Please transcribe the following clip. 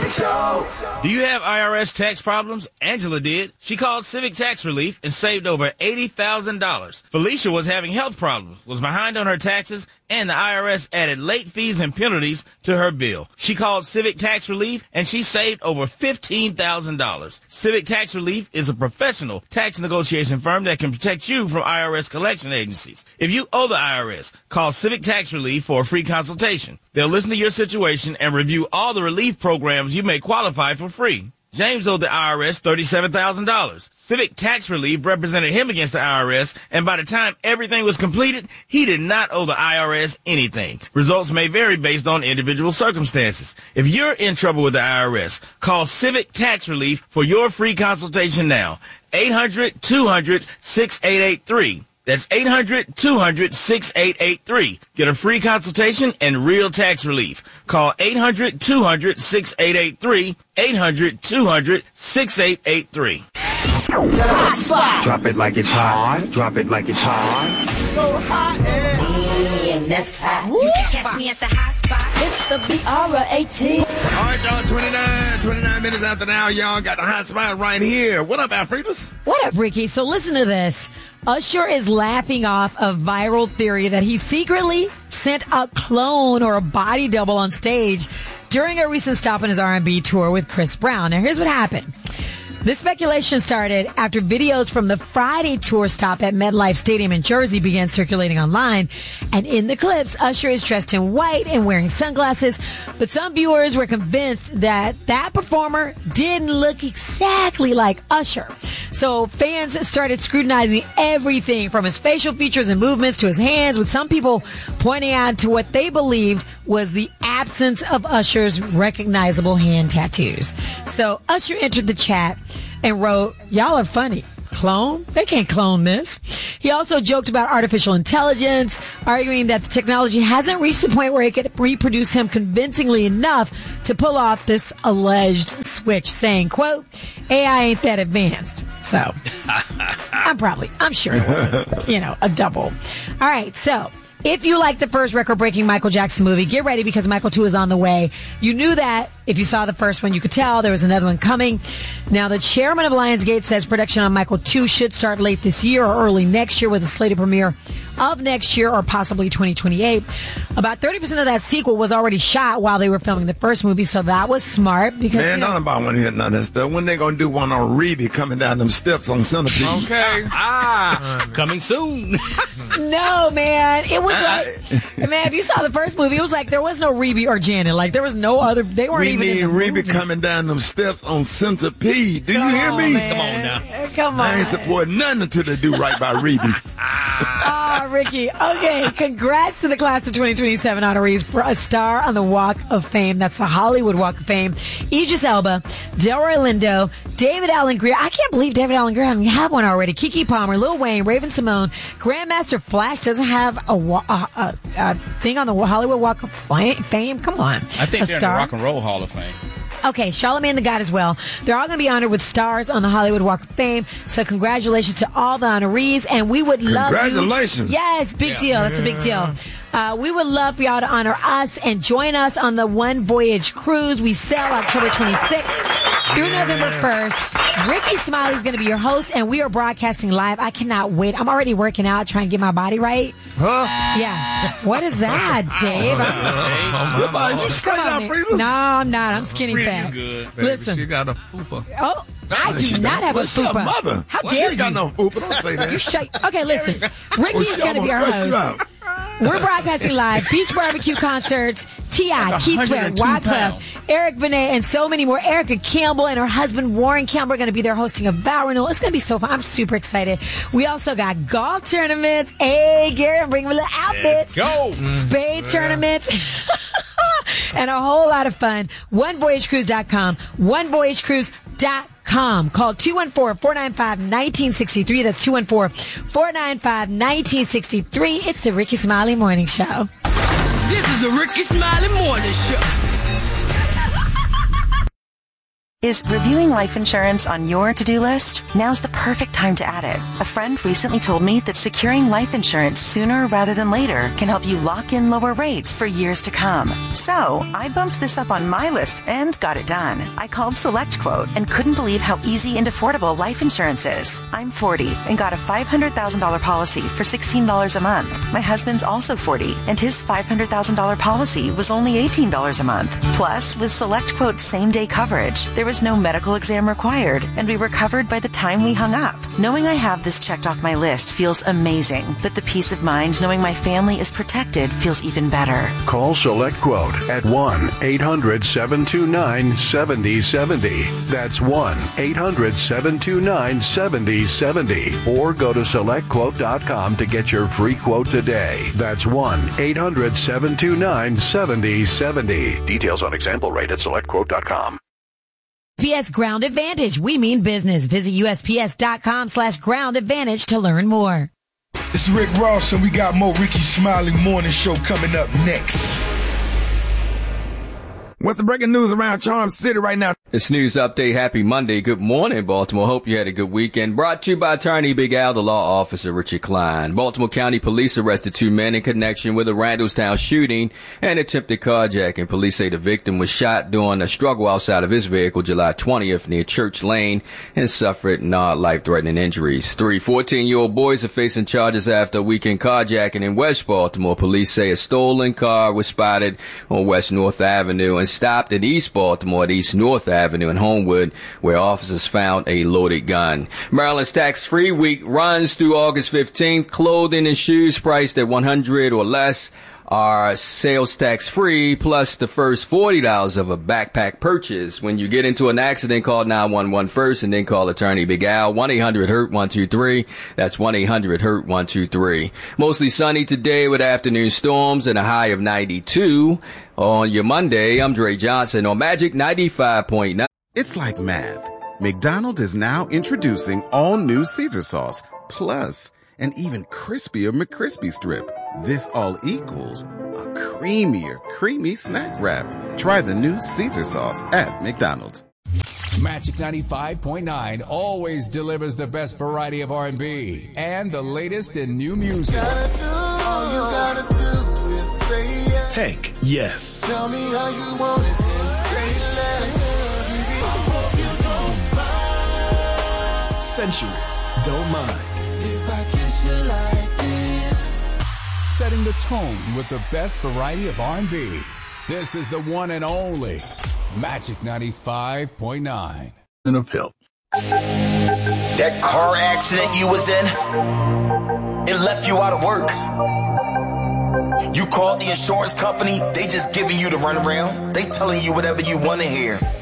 Show. Do you have IRS tax problems? Angela did. She called Civic Tax Relief and saved over $80,000. Felicia was having health problems, was behind on her taxes, and the IRS added late fees and penalties to her bill. She called Civic Tax Relief and she saved over $15,000. Civic Tax Relief is a professional tax negotiation firm that can protect you from IRS collection agencies. If you owe the IRS, call Civic Tax Relief for a free consultation. They'll listen to your situation and review all the relief programs you may qualify for free. James owed the IRS $37,000. Civic Tax Relief represented him against the IRS, and by the time everything was completed, he did not owe the IRS anything. Results may vary based on individual circumstances. If you're in trouble with the IRS, call Civic Tax Relief for your free consultation now. 800-200-6883. That's 800-200-6883. Get a free consultation and real tax relief. Call 800-200-6883. 800-200-6883. Hot spot. Drop it like it's hot. Drop it like it's hot. So hot and that's hot. You can catch me at the hot spot. It's the BR18. All right, y'all, 29 minutes after now, y'all got the hot spot right here. What up, Alfredas? What up, Ricky? So listen to this. Usher is laughing off a viral theory that he secretly sent a clone or a body double on stage during a recent stop on his R&B tour with Chris Brown. Now, here's what happened. This speculation started after videos from the Friday tour stop at MetLife Stadium in Jersey began circulating online. And in the clips, Usher is dressed in white and wearing sunglasses. But some viewers were convinced that that performer didn't look exactly like Usher. So fans started scrutinizing everything from his facial features and movements to his hands, with some people pointing out to what they believed was the absence of Usher's recognizable hand tattoos. So Usher entered the chat and wrote, "Y'all are funny. Clone? They can't clone this." He also joked about artificial intelligence, arguing that the technology hasn't reached the point where it could reproduce him convincingly enough to pull off this alleged switch, saying, quote, "AI ain't that advanced." So I'm sure it was, a double. All right. So if you like the first record-breaking Michael Jackson movie, get ready because Michael 2 is on the way. You knew that. If you saw the first one, you could tell there was another one coming. Now, the chairman of Lionsgate says production on Michael 2 should start late this year or early next year, with a slated premiere of next year or possibly 2028. About 30% of that sequel was already shot while they were filming the first movie, so that was smart. Because man, none about want to hear none of that stuff. When they gonna do one on Reby coming down them steps on Centipede? Okay. Coming soon. No, man. It was man, if you saw the first movie, it was like there was no Reby or Janet. Like, there was no other. They weren't even in the movie. Reby coming down them steps on Centipede. Do you hear me? Man. Come on now. Come on. I ain't supporting nothing until they do right by Reby. Oh, Ricky. Okay, congrats to the class of 2027 honorees for a star on the Walk of Fame. That's the Hollywood Walk of Fame. Idris Elba, Delroy Lindo, David Alan Grier. I can't believe David Alan Grier doesn't have one already. Keke Palmer, Lil Wayne, Raven Simone, Grandmaster Flash doesn't have a thing on the Hollywood Walk of Fame. Come on. I think they're in the Rock and Roll Hall of Fame. Okay, Charlamagne the God as well. They're all going to be honored with stars on the Hollywood Walk of Fame. So congratulations to all the honorees, and we would love Congratulations. Yes, big deal. That's a big deal. We would love for y'all to honor us and join us on the One Voyage Cruise. We sail October 26th through November 1st. Ricky Smiley's going to be your host, and we are broadcasting live. I cannot wait. I'm already working out, trying to get my body right. Huh? Yeah. What is that, Dave? You straight up, Freedom? No, I'm not. I'm skinny fat. Good. Listen. She got a fupa. Oh, I do not have a What's your fupa. mother? How Well, dare she you? ain't got no fupa. Don't say that. You okay, listen. Ricky's going to be our host. We're broadcasting live. Beach Barbecue concerts. T.I., Keith Sweat, Wyclef, Eric Benet, and so many more. Erica Campbell and her husband Warren Campbell are going to be there hosting a vow renewal. It's going to be so fun. I'm super excited. We also got golf tournaments. Hey, Gary, I'm bringing a little outfits. Go. Spade tournaments. And a whole lot of fun. OneVoyageCruise.com. OneVoyageCruise.com. Call 214-495-1963. That's 214-495-1963. It's the Ricky Smiley Morning Show. This is the Ricky Smiley Morning Show. Is reviewing life insurance on your to-do list? Now's the perfect time to add it. A friend recently told me that securing life insurance sooner rather than later can help you lock in lower rates for years to come. So, I bumped this up on my list and got it done. I called SelectQuote and couldn't believe how easy and affordable life insurance is. I'm 40 and got a $500,000 policy for $16 a month. My husband's also 40 and his $500,000 policy was only $18 a month. Plus, with SelectQuote's same-day coverage, there was no medical exam required, and we were covered by the time we hung up. Knowing I have this checked off my list feels amazing, but the peace of mind knowing my family is protected feels even better. Call SelectQuote at 1-800-729-7070. That's 1-800-729-7070. Or go to SelectQuote.com to get your free quote today. That's 1-800-729-7070. Details on example rate at SelectQuote.com. USPS Ground Advantage. We mean business. Visit USPS.com/Ground Advantage to learn more. It's Rick Ross, and we got more Ricky Smiley Morning Show coming up next. What's the breaking news around Charm City right now? It's News Update. Happy Monday. Good morning, Baltimore. Hope you had a good weekend. Brought to you by Attorney Big Al, the law officer Richard Klein. Baltimore County Police arrested 2 men in connection with a Randallstown shooting and attempted carjacking. Police say the victim was shot during a struggle outside of his vehicle July 20th near Church Lane and suffered non-life-threatening injuries. 3 14-year-old boys are facing charges after a weekend carjacking in West Baltimore. Police say a stolen car was spotted on West North Avenue and stopped in East Baltimore at East North Avenue in Homewood, where officers found a loaded gun. Maryland's tax-free week runs through August 15th. Clothing and shoes priced at $100 or less are sales tax-free, plus the first $40 of a backpack purchase. When you get into an accident, call 911 first and then call Attorney Big Al, 1-800-HURT-123. That's 1-800-HURT-123. Mostly sunny today with afternoon storms and a high of 92. On your Monday, I'm Dre Johnson on Magic 95.9. It's like math. McDonald's is now introducing all new Caesar sauce, plus an even crispier McCrispy strip. This all equals a creamier, creamy snack wrap. Try the new Caesar sauce at McDonald's. Magic 95.9 always delivers the best variety of R&B and the latest in new music. Tank, yes. Tell me how you want it. Century, don't mind. If I kiss you like this. Setting the tone with the best variety of R&B. This is the one and only Magic 95.9. Of help. That car accident you was in, it left you out of work. You called the insurance company, they just giving you the runaround. They telling you whatever you want to hear.